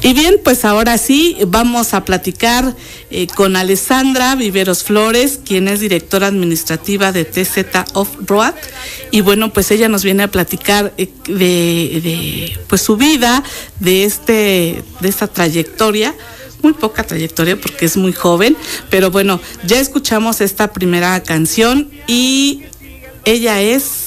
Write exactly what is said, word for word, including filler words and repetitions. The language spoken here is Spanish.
Y bien, pues ahora sí, vamos a platicar eh, con Alessandra Viveros Flores, quien es directora administrativa de T Z Off-Road. Y bueno, pues ella nos viene a platicar eh, de, de pues su vida, de este, de esta trayectoria. Muy poca trayectoria porque es muy joven, pero bueno, ya escuchamos esta primera canción y ella es